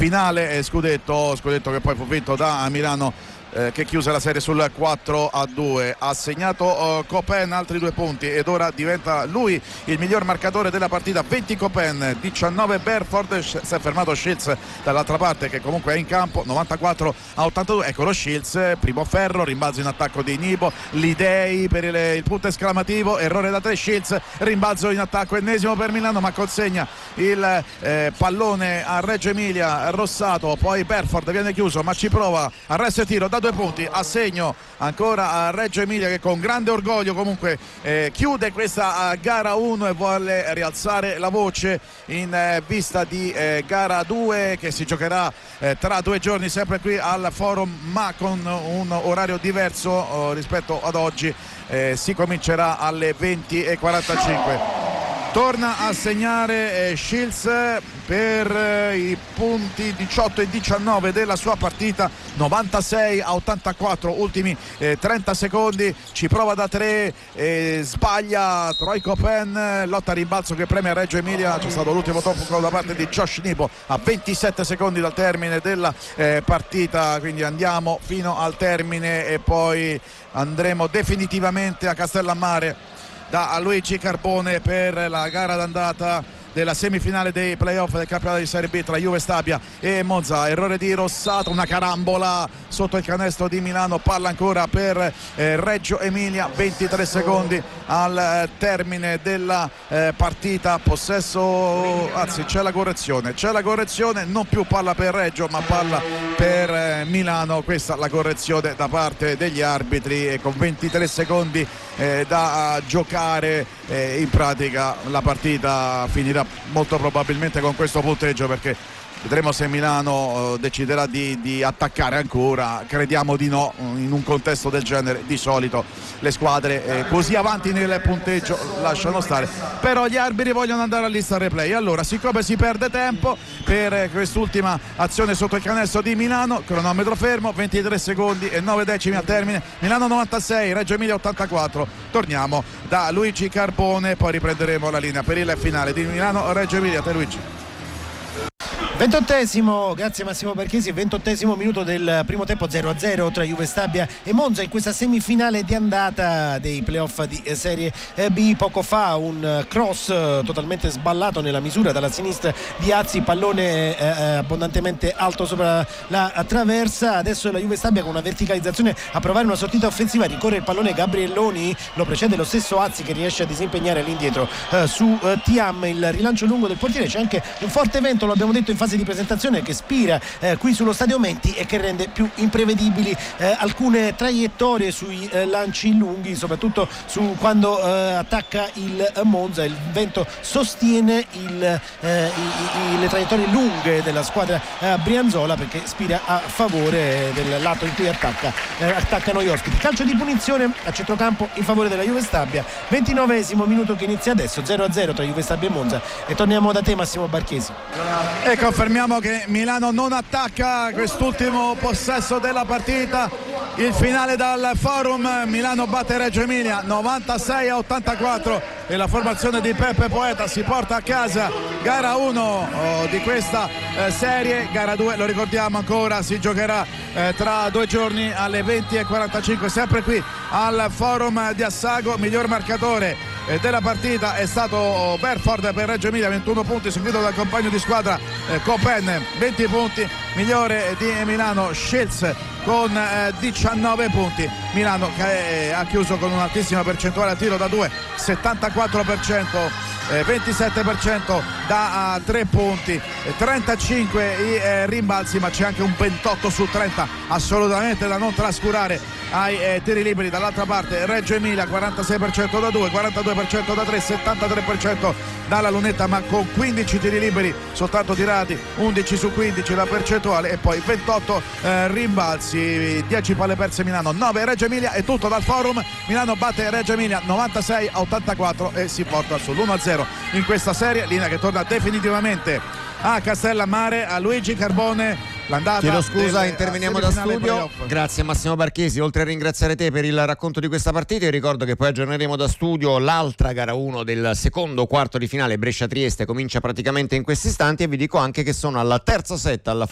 finale scudetto che poi fu vinto da Milano, che chiuse la serie sul 4-2. Ha segnato Copen altri 2 punti ed ora diventa lui il miglior marcatore della partita. 20 Copen, 19 Berford. Si è fermato Shields dall'altra parte, che comunque è in campo. 94-82. Eccolo Shields, primo ferro, rimbalzo in attacco di Nibo, Lidei per il punto esclamativo, errore da 3 Shields, rimbalzo in attacco ennesimo per Milano, ma consegna il pallone a Reggio Emilia Rossato. Poi Berford viene chiuso, ma ci prova, arresto e tiro da 2 punti, a segno ancora a Reggio Emilia, che con grande orgoglio comunque chiude questa gara 1 e vuole rialzare la voce in vista di gara 2, che si giocherà tra 2 giorni sempre qui al Forum, ma con un orario diverso rispetto ad oggi. Si comincerà alle 20:45. Torna a segnare Shields per i punti 18 e 19 della sua partita, 96-84, ultimi 30 secondi, ci prova da 3, sbaglia Troy Copen, lotta a rimbalzo che premia Reggio Emilia. C'è stato l'ultimo tocco da parte di Josh Nibo a 27 secondi dal termine della partita, quindi andiamo fino al termine e poi andremo definitivamente a Castellammare da Luigi Carbone per la gara d'andata della semifinale dei playoff del campionato di Serie B tra Juve Stabia e Monza. Errore di Rossato, una carambola sotto il canestro di Milano, palla ancora per Reggio Emilia, 23 secondi al termine della partita, possesso, anzi c'è la correzione, non più palla per Reggio ma palla per Milano. Questa la correzione da parte degli arbitri, e con 23 secondi da giocare in pratica la partita finirà molto probabilmente con questo punteggio, perché vedremo se Milano deciderà di attaccare ancora. Crediamo di no, in un contesto del genere di solito le squadre così avanti nel punteggio lasciano stare, però gli arbitri vogliono andare all'ista replay. Allora, siccome si perde tempo per quest'ultima azione sotto il canestro di Milano, cronometro fermo, 23 secondi e 9 decimi al termine, Milano 96, Reggio Emilia 84. Torniamo da Luigi Carbone, poi riprenderemo la linea per il finale di Milano Reggio Emilia. Te Luigi. 28esimo, grazie Massimo Barchesi, 28esimo minuto del primo tempo, 0-0 tra Juve Stabia e Monza in questa semifinale di andata dei playoff di Serie B. Poco fa un cross totalmente sballato nella misura dalla sinistra di Azzi, pallone abbondantemente alto sopra la traversa. Adesso la Juve Stabia con una verticalizzazione a provare una sortita offensiva, ricorre il pallone Gabrielloni, lo precede lo stesso Azzi che riesce a disimpegnare all'indietro su Thiam, il rilancio lungo del portiere. C'è anche un forte vento, lo abbiamo detto in fase di presentazione, che spira qui sullo Stadio Menti e che rende più imprevedibili alcune traiettorie sui lanci lunghi, soprattutto su quando attacca il Monza. Il vento sostiene le traiettorie lunghe della squadra brianzola, perché spira a favore del lato in cui attaccano gli ospiti. Calcio di punizione a centrocampo in favore della Juve Stabia, 29esimo minuto che inizia adesso, 0-0 tra Juve Stabia e Monza. E torniamo da te Massimo Barchesi. E confermiamo che Milano non attacca quest'ultimo possesso della partita. Il finale dal Forum, Milano batte Reggio Emilia 96-84 e la formazione di Peppe Poeta si porta a casa gara 1 di questa serie. Gara 2, lo ricordiamo ancora, si giocherà tra 2 giorni alle 20:45 sempre qui al Forum di Assago. Miglior marcatore della partita è stato Berford per Reggio Emilia, 21 punti, seguito dal compagno di squadra Copen, 20 punti. Migliore di Milano Shields con 19 punti. Milano che ha chiuso con un'altissima percentuale a tiro da 2, 74%, 27% da 3 punti, 35 i rimbalzi, ma c'è anche un 28 su 30 assolutamente da non trascurare ai tiri liberi. Dall'altra parte Reggio Emilia 46% da 2, 42% da 3, 73% dalla lunetta, ma con 15 tiri liberi soltanto tirati, 11 su 15 la percentuale, e poi 28 rimbalzi, 10 palle perse Milano, 9 Reggio Emilia. È tutto dal Forum. Milano batte Reggio Emilia 96-84 e si porta sull'1-0 in questa serie. Linea che torna definitivamente a Castellammare, a Luigi Carbone. Chiedo scusa, interveniamo da studio. Playoff. Grazie Massimo Barchesi, oltre a ringraziare te per il racconto di questa partita, io ricordo che poi aggiorneremo da studio l'altra gara 1 del secondo quarto di finale. Brescia-Trieste comincia praticamente in questi istanti, e vi dico anche che sono alla terza set alla